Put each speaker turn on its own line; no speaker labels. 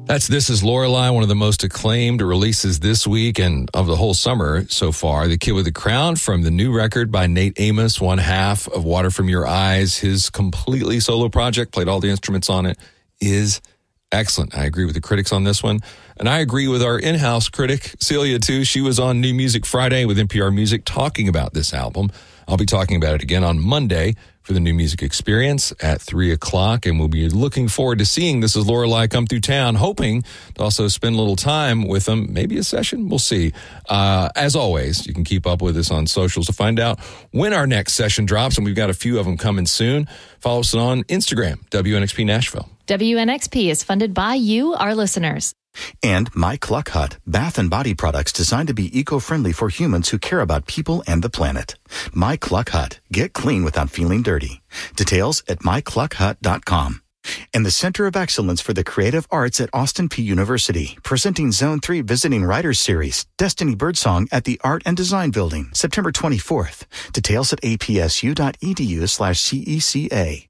That's This Is Lorelei, one of the most acclaimed releases this week and of the whole summer so far. The Kid with the Crown from the new record by Nate Amos, one half of Water From Your Eyes. His completely solo project, played all the instruments on it, is excellent. I agree with the critics on this one. And I agree with our in-house critic, Celia, too. She was on New Music Friday with NPR Music talking about this album. I'll be talking about it again on Monday for the New Music Experience at 3 o'clock, and we'll be looking forward to seeing This Is Lorelei come through town, hoping to also spend a little time with them, maybe a session, we'll see. As always, you can keep up with us on socials to find out when our next session drops, and we've got a few of them coming soon. Follow us on Instagram, WNXP Nashville.
WNXP is funded by you, our listeners.
And My Cluck Hut, bath and body products designed to be eco-friendly for humans who care about people and the planet. My Cluck Hut. Get clean without feeling dirty. Details at mycluckhut.com. And the Center of Excellence for the Creative Arts at Austin Peay University, presenting Zone 3 Visiting Writers Series, Destiny Birdsong at the Art and Design Building, September 24th. Details at apsu.edu/CECA.